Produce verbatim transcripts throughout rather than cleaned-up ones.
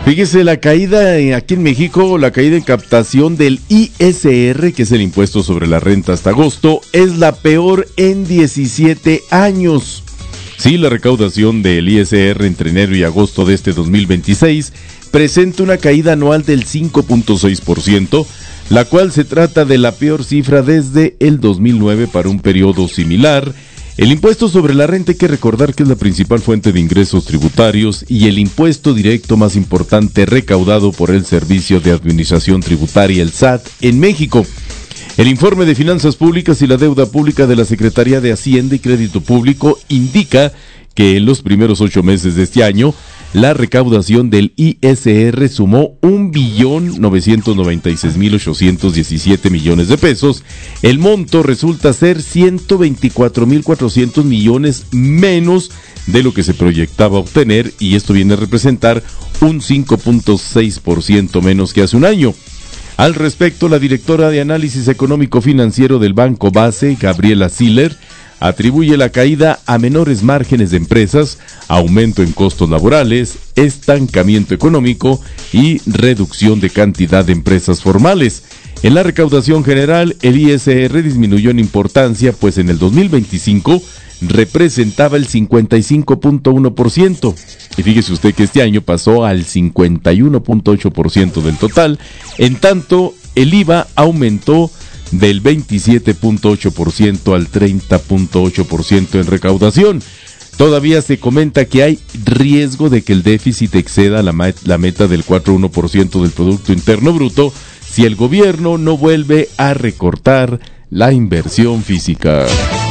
Fíjese, la caída en, aquí en México, la caída en captación del I S R, que es el impuesto sobre la renta hasta agosto, es la peor en diecisiete años. Sí, la recaudación del I S R entre enero y agosto de este dos mil veintiséis presenta una caída anual del cinco punto seis por ciento, la cual se trata de la peor cifra desde el dos mil nueve para un periodo similar. El impuesto sobre la renta hay que recordar que es la principal fuente de ingresos tributarios y el impuesto directo más importante recaudado por el Servicio de Administración Tributaria, el S A T, en México. El informe de Finanzas Públicas y la Deuda Pública de la Secretaría de Hacienda y Crédito Público indica que en los primeros ocho meses de este año, la recaudación del I S R sumó un billón novecientos noventa y seis mil ochocientos diecisiete millones de pesos. El monto resulta ser ciento veinticuatro mil cuatrocientos millones menos de lo que se proyectaba obtener, y esto viene a representar un cinco punto seis por ciento menos que hace un año. Al respecto, la directora de Análisis Económico Financiero del Banco Base, Gabriela Siller, atribuye la caída a menores márgenes de empresas, aumento en costos laborales, estancamiento económico y reducción de cantidad de empresas formales. En la recaudación general, el I S R disminuyó en importancia, pues en el dos mil veinticinco representaba el cincuenta y cinco punto uno por ciento. Y fíjese usted que este año pasó al cincuenta y uno punto ocho por ciento del total. En tanto, el I V A aumentó del veintisiete punto ocho por ciento al treinta punto ocho por ciento en recaudación. Todavía se comenta que hay riesgo de que el déficit exceda la, ma- la meta del cuatro punto uno por ciento del Producto Interno Bruto si el gobierno no vuelve a recortar la inversión física.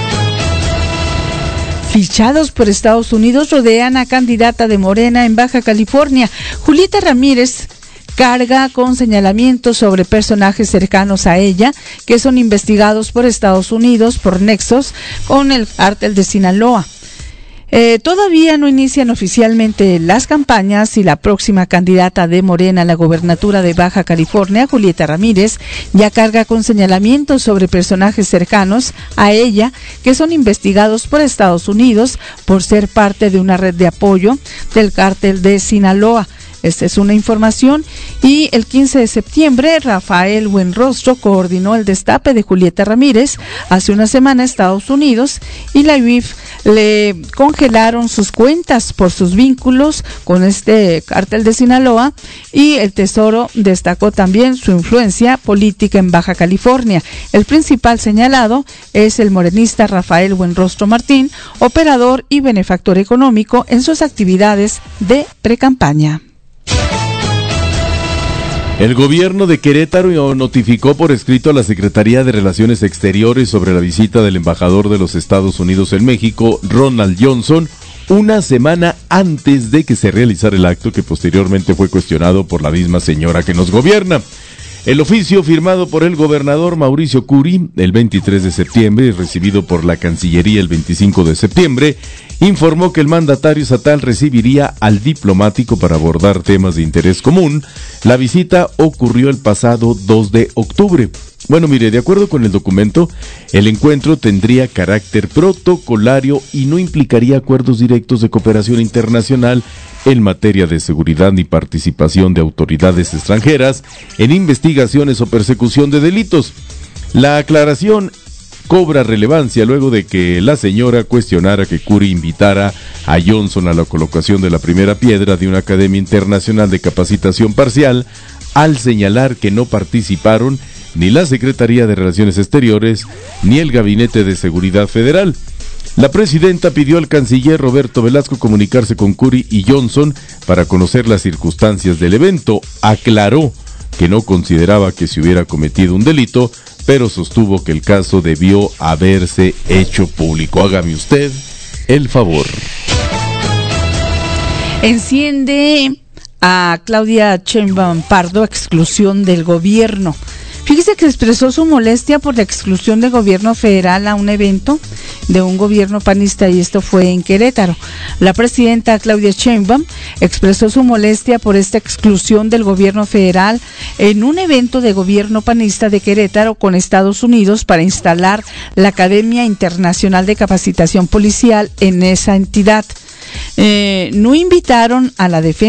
Fichados por Estados Unidos rodean a candidata de Morena en Baja California. Julieta Ramírez carga con señalamientos sobre personajes cercanos a ella que son investigados por Estados Unidos por nexos con el cártel de Sinaloa. Eh, todavía no inician oficialmente las campañas y la próxima candidata de Morena a la gobernatura de Baja California, Julieta Ramírez, ya carga con señalamientos sobre personajes cercanos a ella que son investigados por Estados Unidos por ser parte de una red de apoyo del cártel de Sinaloa. Esta es una información. Y el quince de septiembre, Rafael Buenrostro coordinó el destape de Julieta Ramírez hace una semana en Estados Unidos, y la U I F le congelaron sus cuentas por sus vínculos con este cártel de Sinaloa, y el Tesoro destacó también su influencia política en Baja California. El principal señalado es el morenista Rafael Buenrostro Martín, operador y benefactor económico en sus actividades de precampaña. El gobierno de Querétaro notificó por escrito a la Secretaría de Relaciones Exteriores sobre la visita del embajador de los Estados Unidos en México, Ronald Johnson, una semana antes de que se realizara el acto, que posteriormente fue cuestionado por la misma señora que nos gobierna. El oficio firmado por el gobernador Mauricio Curi el veintitrés de septiembre y recibido por la Cancillería el veinticinco de septiembre informó que el mandatario estatal recibiría al diplomático para abordar temas de interés común. La visita ocurrió el pasado dos de octubre. Bueno, mire, de acuerdo con el documento, el encuentro tendría carácter protocolario y no implicaría acuerdos directos de cooperación internacional en materia de seguridad ni participación de autoridades extranjeras en investigaciones o persecución de delitos. La aclaración cobra relevancia luego de que la señora cuestionara que Curi invitara a Johnson a la colocación de la primera piedra de una academia internacional de capacitación parcial, al señalar que no participaron ni la Secretaría de Relaciones Exteriores ni el Gabinete de Seguridad Federal. La presidenta pidió al canciller Roberto Velasco comunicarse con Curi y Johnson para conocer las circunstancias del evento. Aclaró que no consideraba que se hubiera cometido un delito, pero sostuvo que el caso debió haberse hecho público. Hágame usted el favor. Enciende a Claudia Sheinbaum Pardo exclusión del gobierno. Fíjese que expresó su molestia por la exclusión del gobierno federal a un evento de un gobierno panista, y esto fue en Querétaro. La presidenta Claudia Sheinbaum expresó su molestia por esta exclusión del gobierno federal en un evento de gobierno panista de Querétaro con Estados Unidos para instalar la Academia Internacional de Capacitación Policial en esa entidad. Eh, no invitaron a la defensa